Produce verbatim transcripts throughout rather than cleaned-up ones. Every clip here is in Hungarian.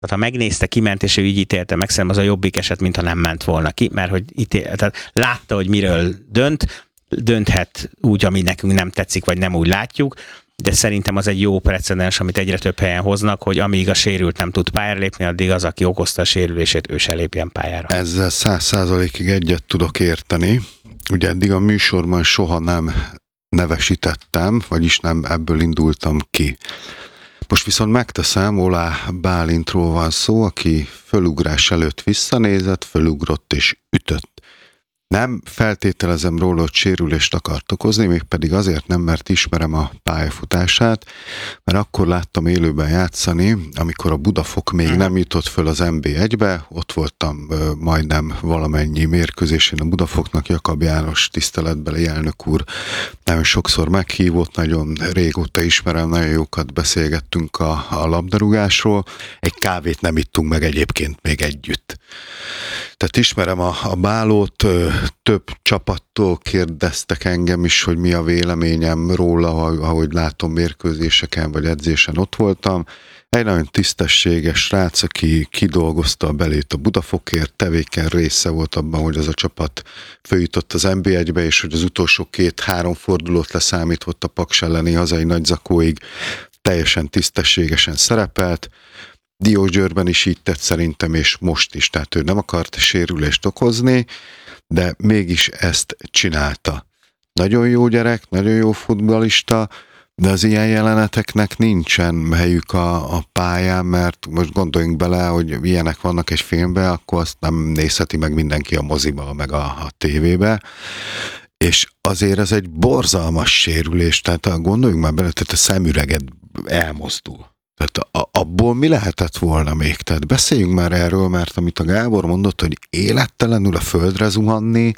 Tehát ha megnézte, kiment, és ő így ítélte meg, szerintem az a jobbik eset, mintha nem ment volna ki, mert hogy ítél, tehát látta, hogy miről dönt, dönthet úgy, ami nekünk nem tetszik, vagy nem úgy látjuk, de szerintem az egy jó precedens, amit egyre több helyen hoznak, hogy amíg a sérült nem tud pályára lépni, addig az, aki okozta a sérülését, ő se lépjen pályára. Ezzel száz százalékig egyet tudok érteni. Ugye eddig a műsorban soha nem nevesítettem, vagyis nem ebből indultam ki. Most viszont megteszem, Olá Bálintról van szó, aki fölugrás előtt visszanézett, fölugrott és ütött. Nem feltételezem róla, hogy sérülést akart okozni, mégpedig azért nem, mert ismerem a pályafutását, mert akkor láttam élőben játszani, amikor a Budafok még nem jutott föl az en bé egybe, ott voltam ö, majdnem valamennyi mérkőzésén a Budafoknak, Jakab János tiszteletbeli elnök úr nagyon sokszor meghívott, nagyon régóta ismerem, nagyon jókat beszélgettünk a, a labdarúgásról, egy kávét nem ittunk meg egyébként még együtt. Tehát ismerem a, a Bálót, több csapattól kérdeztek engem is, hogy mi a véleményem róla, ahogy látom mérkőzéseken vagy edzésen ott voltam. Egy nagyon tisztességes srác, aki kidolgozta a belét a Budafokért, tevéken része volt abban, hogy az a csapat följutott az en bé egybe, és hogy az utolsó két-három fordulót leszámított a Paks elleni hazai nagyzakóig teljesen tisztességesen szerepelt. Diósgyőrben is így tett szerintem, és most is. Tehát ő nem akart sérülést okozni, de mégis ezt csinálta. Nagyon jó gyerek, nagyon jó futballista, de az ilyen jeleneteknek nincsen helyük a, a pályán, mert most gondoljunk bele, hogy ilyenek vannak egy filmben, akkor azt nem nézheti meg mindenki a moziba, meg a, a tévébe. És azért ez egy borzalmas sérülés, tehát gondoljunk már bele, tehát a szemüreged elmozdul. Tehát abból mi lehetett volna még? Tehát beszéljünk már erről, mert amit a Gábor mondott, hogy élettelenül a földre zuhanni,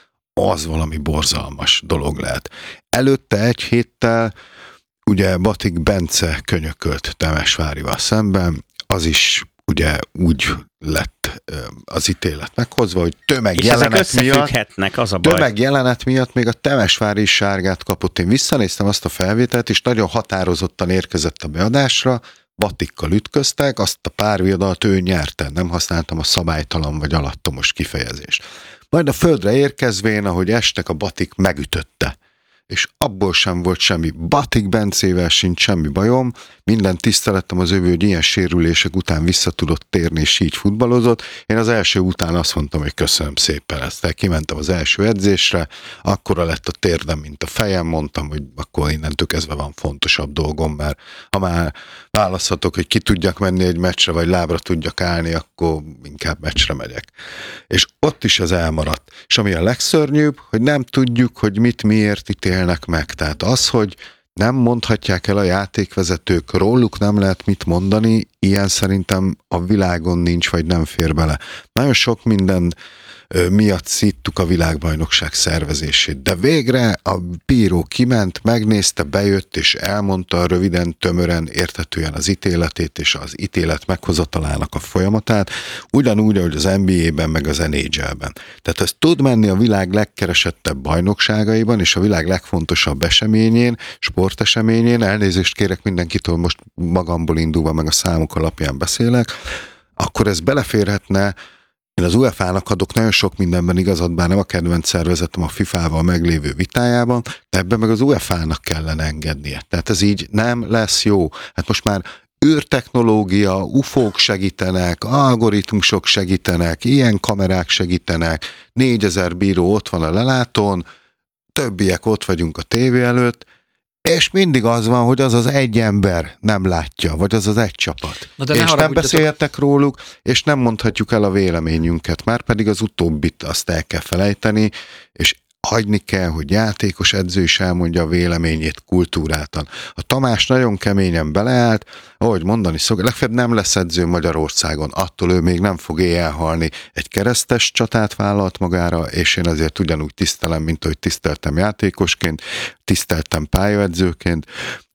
az valami borzalmas dolog lehet. Előtte egy héttel ugye Batik Bence könyökölt Temesvárival szemben, az is ugye úgy lett az ítélet meghozva, hogy tömegjelenet miatt, az a baj. tömegjelenet miatt még a Temesvári is sárgát kapott. Én visszanéztem azt a felvételt, és nagyon határozottan érkezett a beadásra, Batikkal ütköztek, azt a pár viadalt ő nyerte, nem használtam a szabálytalan vagy alattomos kifejezést. Majd a földre érkezvén, ahogy estek, a Batik megütötte. És abból sem volt semmi. Batik Bencével sincs semmi bajom, minden tiszteletem az övő, hogy ilyen sérülések után vissza tudott térni, és így futballozott. Én az első után azt mondtam, hogy köszönöm szépen ezt. Tehát kimentem az első edzésre, akkora lett a térdem, mint a fejem, mondtam, hogy akkor innentől kezdve van fontosabb dolgom, mert ha már választhatok, hogy ki tudjak menni egy meccsre, vagy lábra tudjak állni, akkor inkább meccsre megyek. És ott is ez elmaradt. És ami a legszörnyűbb, hogy nem tudjuk, hogy mit miért ítélnek meg. Tehát az, hogy nem mondhatják el a játékvezetők, róluk nem lehet mit mondani, ilyen szerintem a világon nincs, vagy nem fér bele. Nagyon sok minden miatt szíttuk a világbajnokság szervezését. De végre a bíró kiment, megnézte, bejött, és elmondta röviden, tömören, érthetően az ítéletét, és az ítélet meghozatalának a folyamatát, ugyanúgy, ahogy az en bé á-ben, meg az en há el-ben. Tehát ez tud menni a világ legkeresettebb bajnokságaiban, és a világ legfontosabb eseményén, sporteseményén, elnézést kérek mindenkitől, most magamból indulva, meg a számok alapján beszélek, akkor ez beleférhetne. Én az u ef á-nak adok nagyon sok mindenben igazat, bár nem a kedvenc szervezetem a fifával meglévő vitájában, de ebben meg az u ef á-nak kellene engednie. Tehát ez így nem lesz jó. Hát most már űrtechnológia, ufók segítenek, algoritmusok segítenek, ilyen kamerák segítenek, négyezer bíró ott van a lelátón, többiek ott vagyunk a tévé előtt, és mindig az van, hogy az az egy ember nem látja, vagy az az egy csapat. És nem haragudj, beszéltek róluk, és nem mondhatjuk el a véleményünket, már pedig az utóbbit azt el kell felejteni, és hagyni kell, hogy játékos edző is elmondja a véleményét kultúráltan. A Tamás nagyon keményen beleállt, ahogy mondani szokott, legfeljebb nem lesz edző Magyarországon, attól ő még nem fog éjjel halni. Egy keresztes csatát vállalt magára, és én azért ugyanúgy tisztelem, mint ahogy tiszteltem játékosként, tiszteltem pályaedzőként,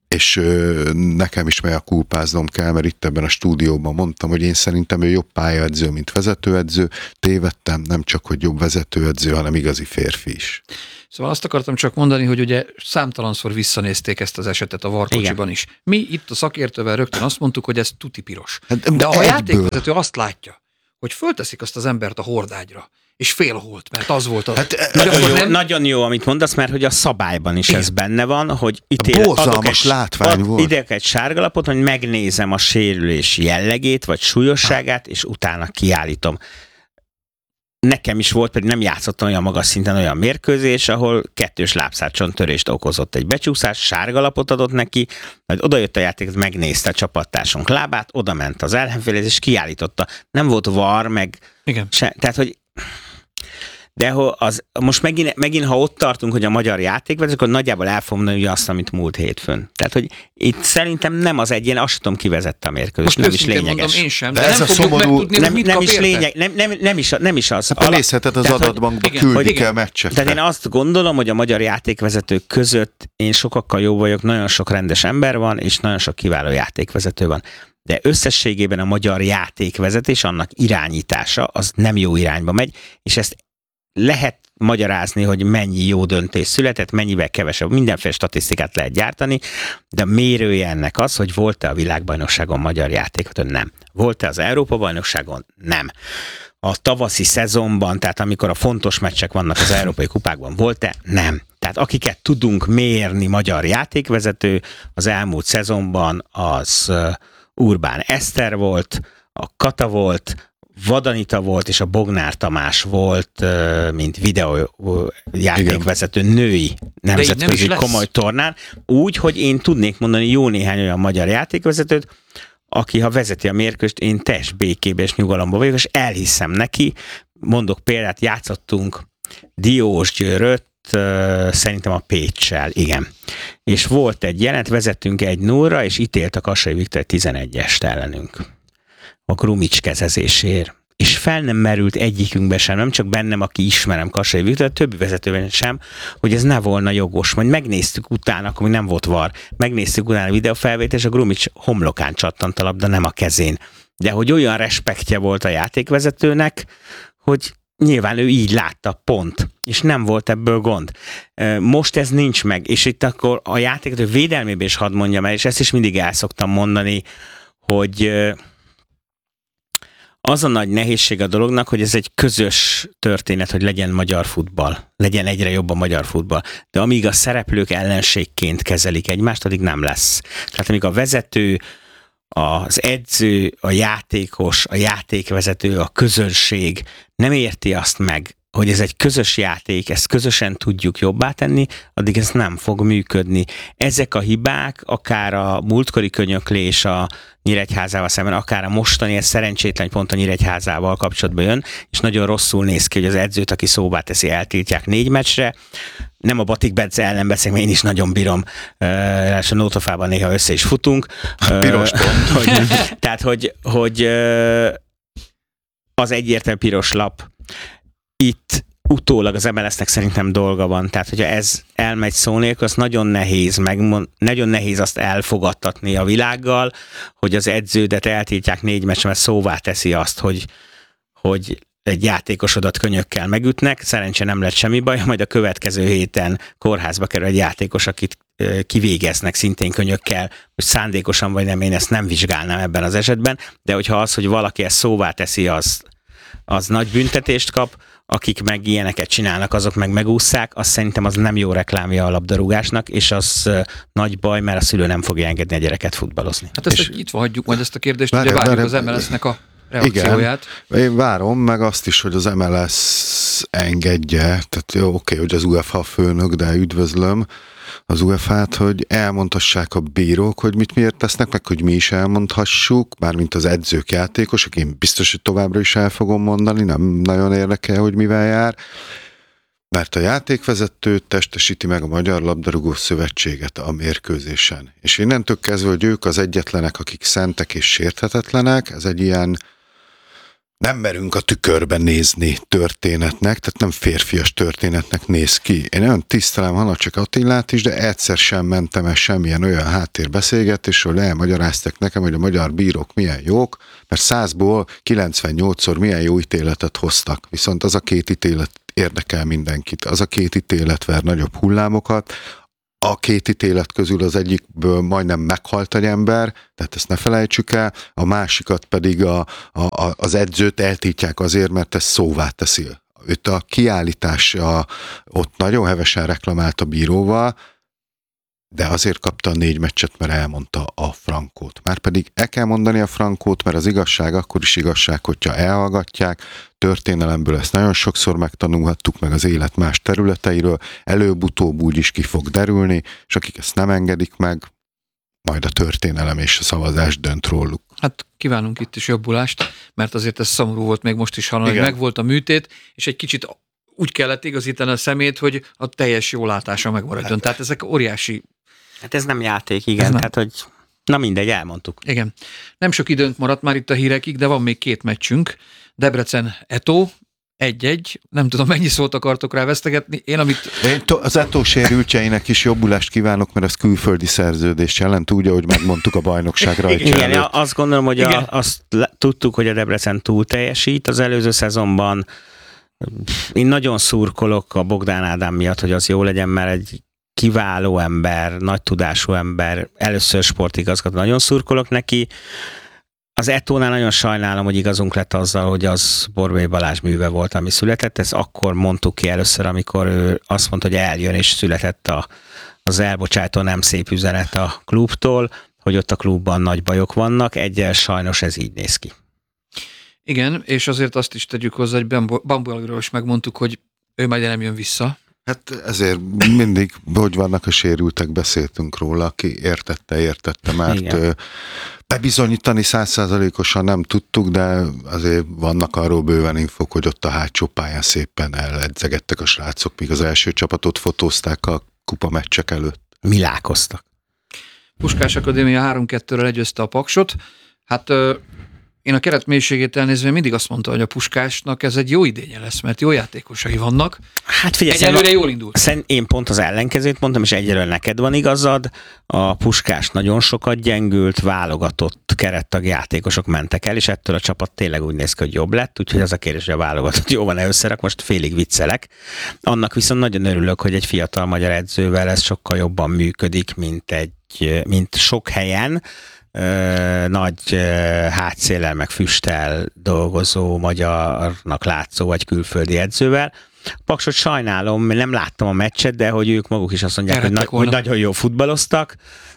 és ö, nekem is mely a kulpáznom kell, mert itt ebben a stúdióban mondtam, hogy én szerintem ő jobb pályaedző, mint vezetőedző. Tévedtem, nem csak, hogy jobb vezetőedző, hanem igazi férfi is. Szóval azt akartam csak mondani, hogy ugye számtalanszor visszanézték ezt az esetet a Varkocsiban is. Mi itt a szakértővel rögtön azt mondtuk, hogy ez tuti piros. Hát, de ha a egyből. játékvezető azt látja, hogy fölteszik azt az embert a hordágyra, és félholt, mert az volt az. Hát, Nagyon jó, nem... nagyon jó, amit mondasz, mert hogy a szabályban is Igen. ez benne van, hogy ítél, adok egy, látvány ad, volt. idek egy sárgalapot, hogy megnézem a sérülés jellegét, vagy súlyosságát, és utána kiállítom. Nekem is volt, pedig nem játszottam olyan magas szinten olyan mérkőzés, ahol kettős lábszárcsontörést okozott egy becsúszás, sárgalapot adott neki, majd odajött a játék, megnézte a csapattársunk lábát, oda ment az ellenfélhez, és kiállította. Nem volt var, meg Igen. se, tehát, hogy de az, most megint, megint, ha ott tartunk, hogy a magyar játékvezető, akkor nagyjából el fogom mondani azt, amit múlt hétfőn. Tehát, hogy itt szerintem nem az egyén, azt sem tudom, ki vezette a mérkőzést, nem is lényeges. Mondom, én sem, de, de ez nem a fogjuk szomorú... megtudni, nem, mit nem kap is érte. lényeg, nem, nem, nem, is, nem is az. Akkor nézheted az tehát, adatbankba, igen, küldik igen. el meccsekre. Tehát én azt gondolom, hogy a magyar játékvezetők között én sokakkal jó vagyok, nagyon sok rendes ember van, és nagyon sok kiváló játékvezető van. De összességében a magyar játékvezetés, annak irányítása, az nem jó irányba megy, és ezt lehet magyarázni, hogy mennyi jó döntés született, mennyivel kevesebb, mindenféle statisztikát lehet gyártani, de a mérője ennek az, hogy volt-e a világbajnokságon magyar játékvezető? Nem. Volt-e az Európa-bajnokságon? Nem. A tavaszi szezonban, tehát amikor a fontos meccsek vannak az európai kupákban, volt-e? Nem. Tehát akiket tudunk mérni magyar játékvezető, az elmúlt szezonban az Urbán Eszter volt, a Kata volt, Vadanita volt, és a Bognár Tamás volt, mint videójátékvezető női nemzetközi komoly tornán. Úgy, hogy én tudnék mondani jó néhány olyan magyar játékvezetőt, aki, ha vezeti a mérkőzést, én teljes békében és nyugalomban vagyok, és elhiszem neki. Mondok példát, játszottunk Diósgyőröt, szerintem a Péccsel, igen. És volt egy jelent, vezettünk egy nullra, és ítélt a Kassai Viktor tizenegyest ellenünk. A Grumics kezezésért. És fel nem merült egyikünkbe sem, nem csak bennem, aki ismerem Kassai Viktor, a többi vezetőben sem, hogy ez ne volna jogos. Majd megnéztük utána, akkor még nem volt var, megnéztük utána a videófelvételt, és a Grumics homlokán csattant a labda, nem a kezén. De hogy olyan respektje volt a játékvezetőnek, hogy nyilván ő így látta, pont. És nem volt ebből gond. Most ez nincs meg, és itt akkor a játékvezető védelmében is hadd mondjam el, és ezt is mindig el szoktam mondani, hogy az a nagy nehézség a dolognak, hogy ez egy közös történet, hogy legyen magyar futball. Legyen egyre jobb a magyar futball. De amíg a szereplők ellenségként kezelik egymást, addig nem lesz. Tehát amíg a vezető, az edző, a játékos, a játékvezető, a közönség nem érti azt meg, hogy ez egy közös játék, ezt közösen tudjuk jobbá tenni, addig ez nem fog működni. Ezek a hibák, akár a múltkori könyöklés a Nyíregyházával szemben, akár a mostani, ez szerencsétlen pont a Nyíregyházával kapcsolatban jön, és nagyon rosszul néz ki, hogy az edzőt, aki szóvá teszi, eltiltják négy meccsre. Nem a Batik Bence ellen beszélek, mert én is nagyon bírom, és a Nótofában néha össze is futunk. Piros pont. Hogy, tehát, hogy, hogy az egyértelmű piros lap. Itt utólag az em el es-nek szerintem dolga van, tehát hogyha ez elmegy szó nélkül, az nagyon nehéz, megmond, nagyon nehéz azt elfogadtatni a világgal, hogy az edződet eltiltják négy meccsre, mert szóvá teszi azt, hogy, hogy egy játékosodat könyökkel megütnek, szerencsére nem lett semmi baj, majd a következő héten kórházba kerül egy játékos, akit kivégeznek szintén könyökkel, hogy szándékosan vagy nem, én ezt nem vizsgálnám ebben az esetben, de hogyha az, hogy valaki ezt szóvá teszi, az, az nagy büntetést kap, akik meg ilyeneket csinálnak, azok meg megússzák, azt szerintem az nem jó reklámja a labdarúgásnak, és az nagy baj, mert a szülő nem fogja engedni a gyereket futballozni. Hát ezt és itt hagyjuk majd ezt a kérdést, várja, ugye várjuk várja, az em el es-nek a reakcióját. Igen, én várom meg azt is, hogy az em el es engedje, tehát jó, oké, hogy az u ef há főnök, de üdvözlöm az u ef há-t, hogy elmondhassák a bírók, hogy mit miért tesznek, meg hogy mi is elmondhassuk, mármint az edzők, játékosok, én biztos, hogy továbbra is el fogom mondani, nem nagyon érdekel, hogy mivel jár, mert a játékvezető testesíti meg a Magyar Labdarúgó Szövetséget a mérkőzésen. És innentől kezdve, hogy ők az egyetlenek, akik szentek és sérthetetlenek, ez egy ilyen nem merünk a tükörben nézni történetnek, tehát nem férfias történetnek néz ki. Én olyan tisztelem Hanacsek Attilát is, de egyszer sem mentem el semmilyen olyan háttérbeszélgetésről, elmagyaráztak nekem, hogy a magyar bírók milyen jók, mert százból kilencvennyolcszor milyen jó ítéletet hoztak. Viszont az a két ítélet érdekel mindenkit. Az a két ítélet ver nagyobb hullámokat, a két ítélet közül az egyikből majdnem meghalt egy ember, tehát ezt ne felejtsük el, a másikat pedig a, a, az edzőt eltiltják azért, mert ezt szóvá teszi. Őt a kiállítás a, ott nagyon hevesen reklamált a bíróval, de azért kapta a négy meccset, mert elmondta a frankót. Márpedig el kell mondani a frankót, mert az igazság akkor is igazság, hogyha elhallgatják. Történelemből ezt nagyon sokszor megtanulhattuk, meg az élet más területeiről, előbb-utóbb úgy is ki fog derülni, és akik ezt nem engedik meg, majd a történelem és a szavazás dönt róluk. Hát kívánunk itt is jobbulást, mert azért ez szomorú volt még most is, hanem meg volt a műtét, és egy kicsit úgy kellett igazítani a szemét, hogy a teljes jólátása megmaradjon. Hát. Tehát ezek óriási... Hát ez nem játék, igen. Tehát, hogy na mindegy, elmondtuk. Igen. Nem sok időnk maradt már itt a hírekig, de van még két meccsünk. Debrecen Eto, egy-egy. Nem tudom, mennyi szót akartok rá vesztegetni. Én, amit... Én to- az Eto sérültjeinek is jobbulást kívánok, mert az külföldi szerződést jelent, úgy, ahogy megmondtuk a bajnokság rajta. Igen, előtt. Azt gondolom, hogy a, azt le, tudtuk, hogy a Debrecen túl teljesít az előző szezonban. Én nagyon szurkolok a Bogdán Ádám miatt, hogy az jó legyen, mert egy kiváló ember, nagy tudású ember, először sportigazgató, nagyon szurkolok neki. Az Etónál nagyon sajnálom, hogy igazunk lett azzal, hogy az Borbély Balázs műve volt, ami született. Ezt akkor mondtuk ki először, amikor ő azt mondta, hogy eljön, és született a, az elbocsátó nem szép üzenet a klubtól, hogy ott a klubban nagy bajok vannak. Egyel sajnos ez így néz ki. Igen, és azért azt is tegyük hozzá, hogy Bambu Aliról is megmondtuk, hogy ő majd nem jön vissza. Hát ezért mindig, hogy vannak a sérültek, beszéltünk róla, aki értette, értette, mert Igen. bebizonyítani százszázalékosan nem tudtuk, de azért vannak arról bőven infók, hogy ott a hátsó pályán szépen eledzegettek a srácok, míg az első csapatot fotózták a kupa meccsek előtt. Milálkoztak. Puskás Akadémia három kettőre legyőzte a Paksot. Hát én a keret mélységét elnézve mindig azt mondta, hogy a Puskásnak ez egy jó idénye lesz, mert jó játékosai vannak. Hát figyelj, egyelőre jól indult. Szerint én pont az ellenkezőt mondtam, és egyelőre neked van igazad. A Puskás nagyon sokat gyengült, válogatott kerettag játékosok mentek el, és ettől a csapat tényleg úgy néz ki, hogy jobb lett, úgyhogy az a kérdés, hogy a válogatott jó van-e összerak, most félig viccelek. Annak viszont nagyon örülök, hogy egy fiatal magyar edzővel ez sokkal jobban működik, mint, egy, mint sok helyen. Ö, nagy ö, hátszéllel meg füsttel dolgozó, magyarnak látszó vagy külföldi edzővel. Paksot sajnálom, nem láttam a meccset, de hogy ők maguk is azt mondják, hogy, na- hogy nagyon jó futballoztak.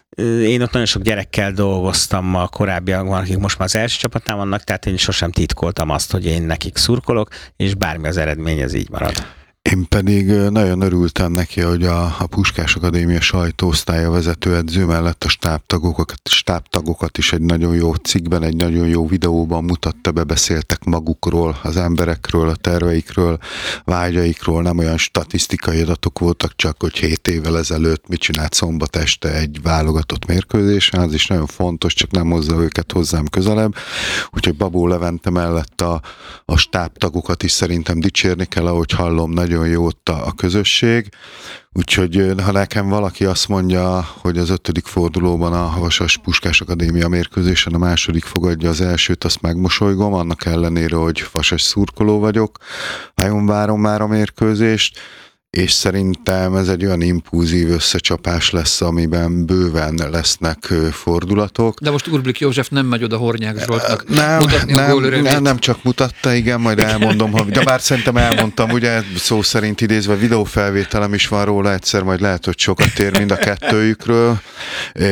Én ott nagyon sok gyerekkel dolgoztam a korábbiakban, akik most már az első csapatnál vannak, tehát én sosem titkoltam azt, hogy én nekik szurkolok, és bármi az eredmény, ez így marad. Én pedig nagyon örültem neki, hogy a, a Puskás Akadémia sajtóosztálya vezetőedző mellett a stábtagokat, stábtagokat is egy nagyon jó cikkben, egy nagyon jó videóban mutatta be, beszéltek magukról, az emberekről, a terveikről, vágyaikról, nem olyan statisztikai adatok voltak, csak hogy hét évvel ezelőtt mit csinált szombat este egy válogatott mérkőzésen, az is nagyon fontos, csak nem hozza őket hozzám közelebb. Úgyhogy Babó Levente mellett a, a stábtagokat is szerintem dicsérni kell, ahogy hallom, nagyon jó ott a, a közösség, úgyhogy ha nekem valaki azt mondja, hogy az ötödik fordulóban a Vasas Puskás Akadémia mérkőzésen a második fogadja az elsőt, azt megmosolygom, annak ellenére, hogy Vasas szurkoló vagyok, nagyon várom már a mérkőzést, és szerintem ez egy olyan impulzív összecsapás lesz, amiben bőven lesznek fordulatok. De most Urblik József nem megy oda Hornyák Zsoltnak nem, mutatni nem, a gól örömét. Nem, nem csak mutatta, igen, majd elmondom, ha, de bár szerintem elmondtam, ugye szó szerint idézve, videófelvételem is van róla, egyszer majd lehet, hogy sokat ér mind a kettőjükről. E,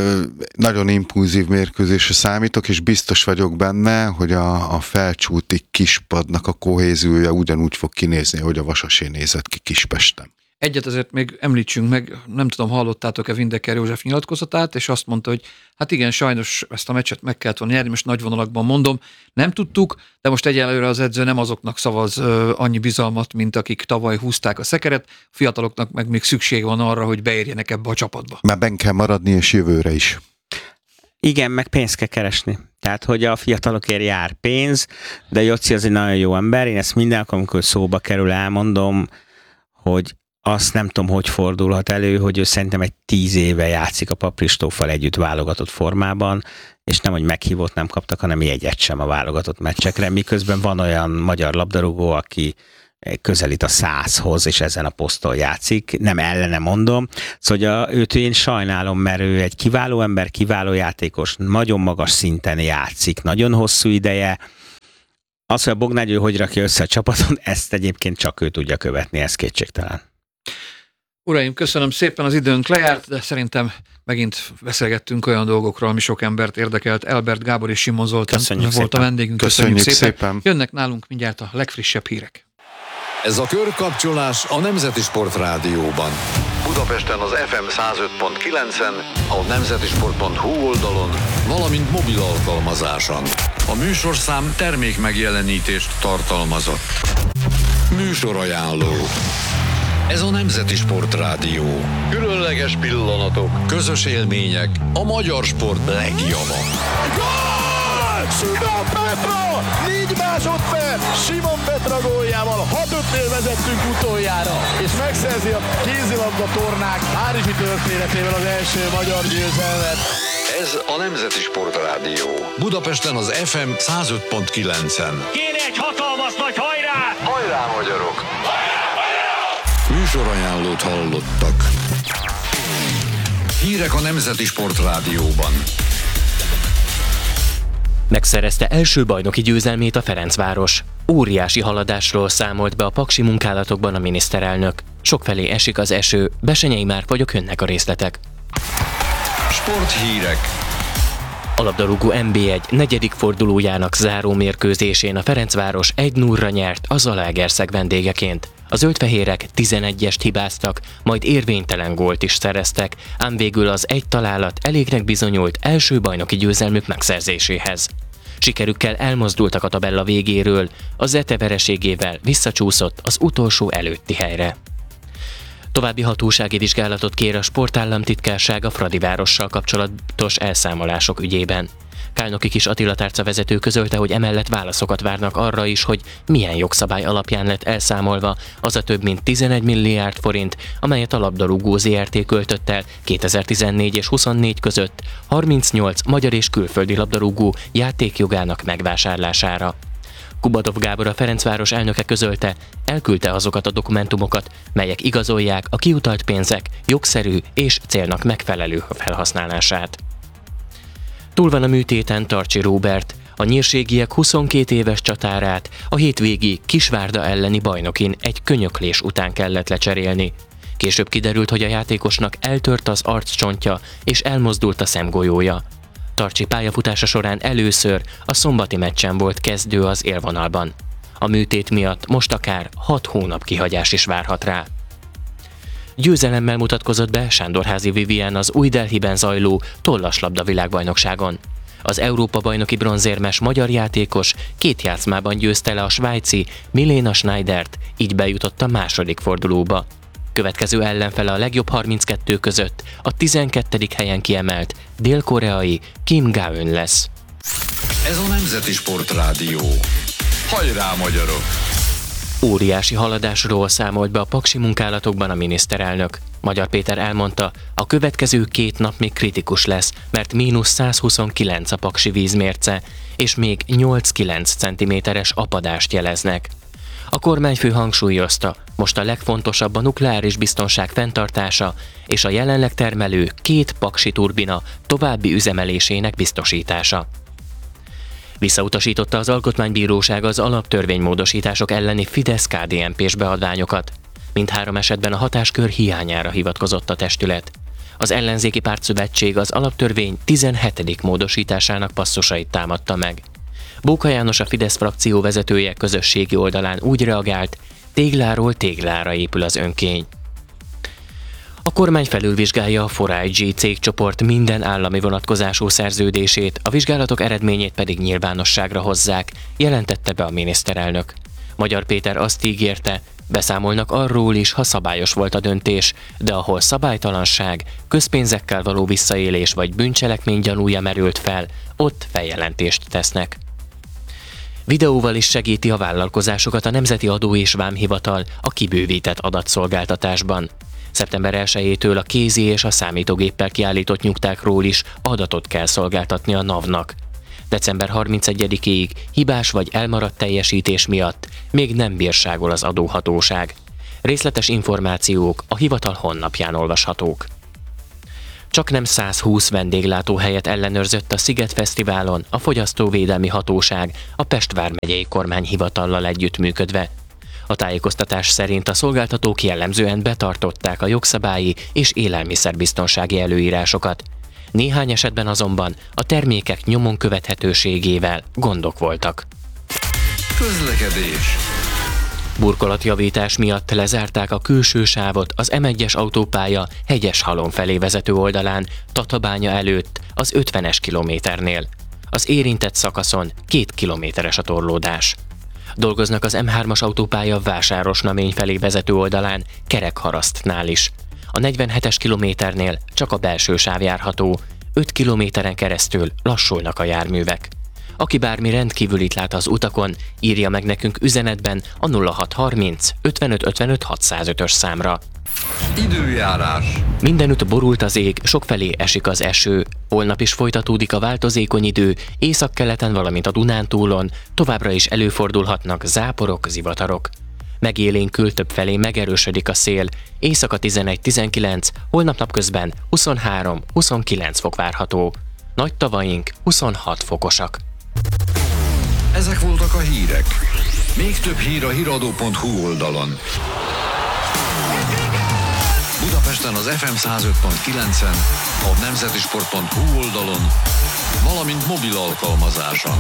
nagyon impulzív mérkőzésre számítok, és biztos vagyok benne, hogy a, a felcsúti kispadnak a kohéziója ugyanúgy fog kinézni, hogy a Vasasé nézett ki Kispesten. Egyet azért még említsünk meg, nem tudom, hallottátok-e Vindeker József nyilatkozatát, és azt mondta, hogy hát igen, sajnos ezt a meccset meg kellett volna nyerni, most nagy vonalakban mondom, nem tudtuk, de most egyelőre az edző nem azoknak szavaz uh, annyi bizalmat, mint akik tavaly húzták a szekeret, a fiataloknak meg még szükség van arra, hogy beérjenek ebbe a csapatba. Már benn kell maradni, és jövőre is. Igen, meg pénzt kell keresni. Tehát, hogy a fiatalokért jár pénz, de Joci az egy nagyon jó ember, én ezt minden alkalommal szóba kerül, elmondom, hogy azt nem tudom, hogy fordulhat elő, hogy ő szerintem egy tíz éve játszik a Papp Kristóffal együtt válogatott formában, és nem, hogy meghívót nem kaptak, hanem jegyet sem a válogatott meccsekre, miközben van olyan magyar labdarúgó, aki közelít a százhoz, és ezen a poszton játszik. Nem ellene mondom. Szóval hogy őt én sajnálom, mert ő egy kiváló ember, kiváló játékos, nagyon magas szinten játszik, nagyon hosszú ideje. Az, hogy a Bognágy ő hogy rakja össze a csapaton, ezt egyébként csak ő tudja követni, ez kétségtelen. Uraim, köszönöm szépen, az időnk lejárt, de szerintem megint beszélgettünk olyan dolgokról, ami sok embert érdekelt. Elbert Gábor és Simon Zoltán Köszönjük volt szépen. a vendégünk. Köszönjük, Köszönjük szépen. szépen. Jönnek nálunk mindjárt a legfrissebb hírek. Ez a körkapcsolás a Nemzeti Sport Rádióban. Budapesten az ef em száz öt pont kilencen, a nemzetisport pont hu oldalon, valamint mobil alkalmazáson. A műsorszám termék megjelenítést tartalmazott. Műsorajánló. Ez a Nemzeti Sport Rádió. Különleges pillanatok, közös élmények, a magyar sport legjava. Simon Petra! négy másodperc! Simon Petra góljával hat ötnél vezettünk utoljára, és megszerzi a kézilabda tornák párizsi történetével az első magyar győzelmet. Ez a Nemzeti Sport Rádió. Budapesten az ef em száz öt pont kilencen. Kéne egy hatalmas nagy hajrá! Hajrá, magyarok! Műsorajánlót hallottak. Hírek a Nemzeti Sport Rádióban. Megszerezte első bajnoki győzelmét a Ferencváros. Óriási haladásról számolt be a paksi munkálatokban a miniszterelnök. Sokfelé esik az eső, Besenyei Márk vagyok, jönnek a részletek. Sporthírek. A labdarúgó en bé egy negyedik fordulójának záró mérkőzésén a Ferencváros egy nullra nyert a Zalaegerszeg vendégeként. A zöldfehérek tizenegyest hibáztak, majd érvénytelen gólt is szereztek, ám végül az egy találat elégnek bizonyult első bajnoki győzelmük megszerzéséhez. Sikerükkel elmozdultak a tabella végéről, a Zete vereségével visszacsúszott az utolsó előtti helyre. További hatósági vizsgálatot kér a sportállamtitkárság a Fradivárossal kapcsolatos elszámolások ügyében. Kálnoki Kis Attila tárcavezető közölte, hogy emellett válaszokat várnak arra is, hogy milyen jogszabály alapján lett elszámolva az a több mint tizenegy milliárd forint, amelyet a labdarúgó zé er té költött el kétezer-tizennégy és huszonnégy között harmincnyolc magyar és külföldi labdarúgó játékjogának megvásárlására. Kubadov Gábor, a Ferencváros elnöke közölte, elküldte azokat a dokumentumokat, melyek igazolják a kiutalt pénzek jogszerű és célnak megfelelő felhasználását. Túl van a műtéten Tarcsi Róbert, a nyírségiek huszonkét éves csatárát a hétvégi Kisvárda elleni bajnokin egy könyöklés után kellett lecserélni. Később kiderült, hogy a játékosnak eltört az arccsontja és elmozdult a szemgolyója. Tarcsi pályafutása során először a szombati meccsen volt kezdő az élvonalban. A műtét miatt most akár hat hónap kihagyás is várhat rá. Győzelemmel mutatkozott be Sándorházi Vivien az Új Delhiben zajló tollaslabda világbajnokságon. Az Európa-bajnoki bronzérmes magyar játékos két játszmában győzte le a svájci Milena Schneidert, így bejutott a második fordulóba. Következő ellenfele a legjobb harminckettő között a tizenkettedik helyen kiemelt dél-koreai Kim Ga-eun lesz. Ez a Nemzeti Sport Rádió. Hajrá, magyarok! Óriási haladásról számolt be a paksi munkálatokban a miniszterelnök. Magyar Péter elmondta, a következő két nap még kritikus lesz, mert mínusz százhuszonkilenc a paksi vízmérce, és még nyolc-kilenc centiméteres apadást jeleznek. A kormányfő hangsúlyozta, most a legfontosabb a nukleáris biztonság fenntartása és a jelenleg termelő két paksi turbina további üzemelésének biztosítása. Visszautasította az Alkotmánybíróság az alaptörvénymódosítások elleni Fidesz-ká dé en pés beadványokat. Mindhárom esetben a hatáskör hiányára hivatkozott a testület. Az ellenzéki pártszövetség az alaptörvény tizenhetedik módosításának passzusait támadta meg. Bóka János, a Fidesz frakció vezetője közösségi oldalán úgy reagált, tégláról téglára épül az önkény. A kormány felülvizsgálja a four I G cégcsoport minden állami vonatkozású szerződését, a vizsgálatok eredményét pedig nyilvánosságra hozzák, jelentette be a miniszterelnök. Magyar Péter azt ígérte, beszámolnak arról is, ha szabályos volt a döntés, de ahol szabálytalanság, közpénzekkel való visszaélés vagy bűncselekmény gyanúja merült fel, ott feljelentést tesznek. Videóval is segíti a vállalkozásokat a Nemzeti Adó és Vámhivatal a kibővített adatszolgáltatásban. szeptember elsejétől a kézi és a számítógéppel kiállított nyugtákról is adatot kell szolgáltatni a NAV-nak. december harmincegyedikéig hibás vagy elmaradt teljesítés miatt még nem bírságol az adóhatóság. Részletes információk a hivatal honlapján olvashatók. Csaknem száz húsz vendéglátóhelyet ellenőrzött a Sziget Fesztiválon a Fogyasztóvédelmi Hatóság a Pest vármegyei kormányhivatallal együttműködve. A tájékoztatás szerint a szolgáltatók jellemzően betartották a jogszabályi és élelmiszerbiztonsági előírásokat. Néhány esetben azonban a termékek nyomon követhetőségével gondok voltak. Közlekedés. Burkolatjavítás miatt lezárták a külső sávot az em egyes autópálya Hegyeshalom felé vezető oldalán, Tatabánya előtt, az ötvenes kilométernél. Az érintett szakaszon két kilométeres a torlódás. Dolgoznak az em hármas autópálya Vásárosnamény felé vezető oldalán, Kerekharasztnál is. A negyvenhetes kilométernél csak a belső sáv járható, öt kilométeren keresztül lassulnak a járművek. Aki bármi rendkívülit lát az utakon, írja meg nekünk üzenetben a nulla hat harminc ötvenöt ötvenöt hatszázötös számra. Időjárás. Mindenütt borult az ég, sokfelé esik az eső. Holnap is folytatódik a változékony idő, északkeleten, valamint a Dunántúlon, továbbra is előfordulhatnak záporok, zivatarok. Megélénkül többfelé megerősödik a szél, éjszaka tizenegy-tizenkilenc, holnap napközben huszonhárom-huszonkilenc fok várható. Nagy tavaink huszonhat fokosak. Ezek voltak a hírek. Még több hír a híradó pont hu oldalon. Budapesten az ef em száz öt pont kilencen, a nemzetisport pont hu oldalon, valamint mobil alkalmazáson.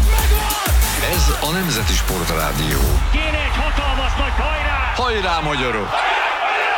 Ez a Nemzeti Sport Rádió. Kéne egy hatalmas nagy hajrá! Hajrá, magyarok!